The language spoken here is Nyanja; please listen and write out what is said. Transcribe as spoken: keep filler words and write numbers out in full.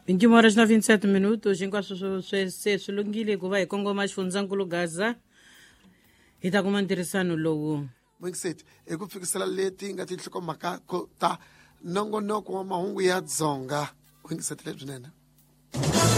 vinte e uma horas na vinte e sete minutos, enquanto se sulungile kuva hi kongoma xifundzakulu Gaza hi ta kuma ntirhisano lowu. Wingiseti hi ku fikisela leti nga tinhlokomhaka ta nongonoko wa mahungu ya dzonga wingiseti lebyinene.